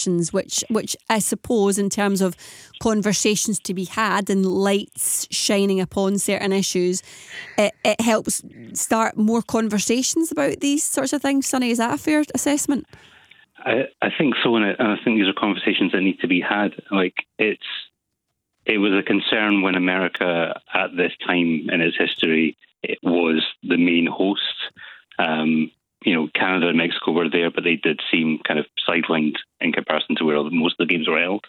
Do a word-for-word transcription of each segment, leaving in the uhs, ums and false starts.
elections, which which I suppose in terms of conversations to be had and lights shining upon certain issues, it, it helps start more conversations about these sorts of things. Sonny, is that a fair assessment? I, I think so, and I, and I think these are conversations that need to be had. Like it's, it was a concern when America, at this time in its history, it was the main host. Um, you know, Canada and Mexico were there, but they did seem kind of sidelined in comparison to where most of the games were held.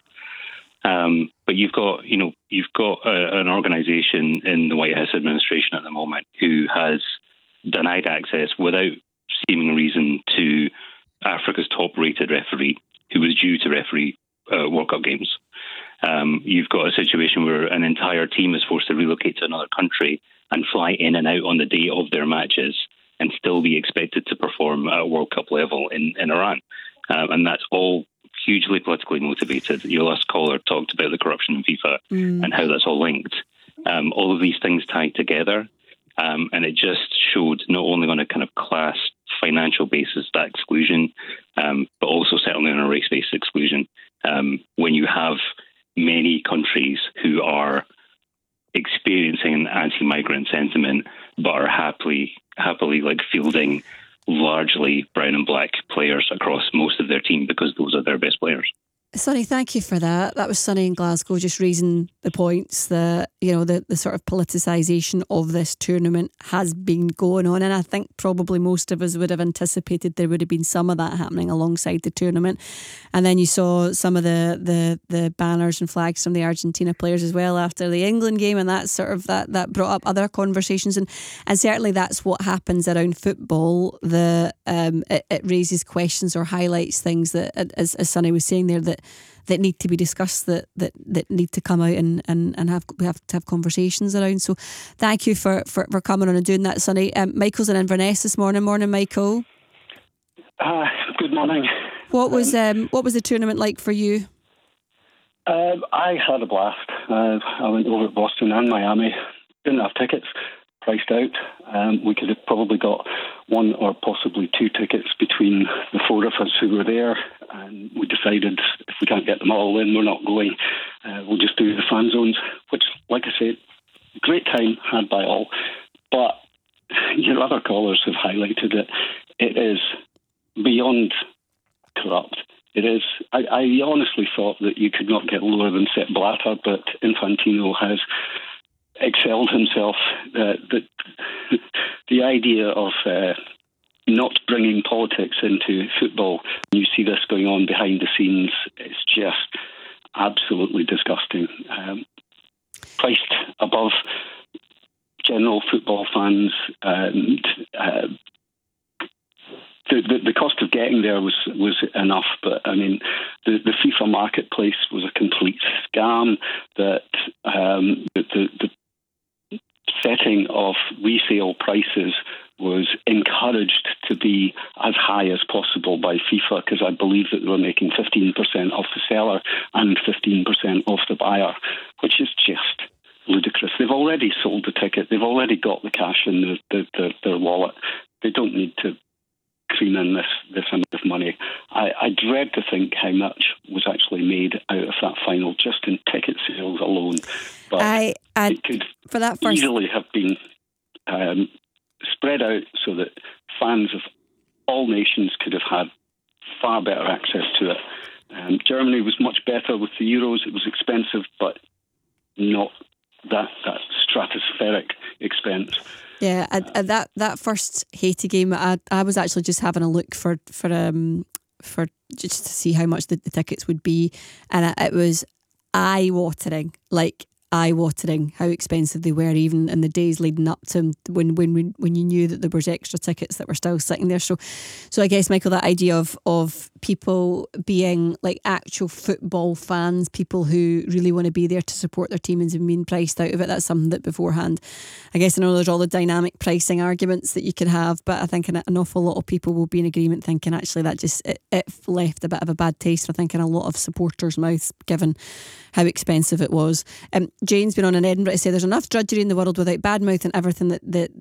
Um, but you've got, you know, you've got a, an organisation in the White House administration at the moment who has denied access without seeming reason to Africa's top-rated referee, who was due to referee uh, World Cup games. Um, you've got a situation where an entire team is forced to relocate to another country and fly in and out on the day of their matches and still be expected to perform at a World Cup level in, in Iran. Um, and that's all hugely politically motivated. Your last caller talked about the corruption in FIFA mm. and how that's all linked. Um, all of these things tied together. Um, and it just showed not only on a kind of class financial basis, that exclusion, um, but also certainly on a race-based exclusion. Um, when you have many countries who are experiencing an anti-migrant sentiment, but are happily, happily like fielding largely brown and black players across most of their team because those are their best players. Sonny, thank you for that. That was Sonny in Glasgow, just raising the points that, you know, the, the sort of politicisation of this tournament has been going on. And I think probably most of us would have anticipated there would have been some of that happening alongside the tournament. And then you saw some of the the, the banners and flags from the Argentina players as well after the England game, and that sort of that, that brought up other conversations. And, and certainly that's what happens around football. The um, it, it raises questions or highlights things that, as, as Sonny was saying there, that that need to be discussed, that that, that need to come out and, and, and have we have to have conversations around. So thank you for, for, for coming on and doing that, Sonny. Um, Michael's in Inverness this morning. Morning, Michael. Uh, good morning. What was um, what was the tournament like for you? Uh, I had a blast. Uh, I went over to Boston and Miami. Didn't have tickets, priced out. Um, we could have probably got one or possibly two tickets between the four of us who were there, and we decided if we can't get them all in, we're not going. Uh, we'll just do the fan zones, which, like I said, great time had by all. But your other callers have highlighted it. It is beyond corrupt. It is. I, I honestly thought that you could not get lower than Sepp Blatter, but Infantino has excelled himself. Uh, the, the idea of uh, not bringing politics into football, you see this going on behind the scenes, it's just absolutely disgusting. Um, priced above general football fans, and uh, the, the the cost of getting there was was enough. But I mean, the, the FIFA marketplace was a complete scam. That um, the, the the setting of resale prices was encouraged to be as high as possible by FIFA, because I believe that they were making fifteen percent off the seller and fifteen percent off the buyer, which is just ludicrous. They've already sold the ticket. They've already got the cash in the, the, the, their wallet. They don't need to cream in this, this amount of money. I, I dread to think how much was actually made out of that final just in ticket sales alone. But I, I, it could for that first... easily have been um, spread out so that fans of all nations could have had far better access to it. Um, Germany was much better with the Euros. It was expensive, but not that that stratospheric expense. Yeah, I, I, that that first Haiti game, I I was actually just having a look for for um for just to see how much the, the tickets would be, and it, it was eye watering, like eye watering how expensive they were, even in the days leading up to when when when you knew that there was extra tickets that were still sitting there. So, so I guess, Michael, that idea of of people being like actual football fans, people who really want to be there to support their team and have been priced out of it. That's something that beforehand, I guess I know there's all the dynamic pricing arguments that you can have, but I think an, an awful lot of people will be in agreement thinking actually that just it, it left a bit of a bad taste, I think, in a lot of supporters' mouths, given how expensive it was. Um, Jane's been on in Edinburgh to say there's enough drudgery in the world without bad mouth and everything that, that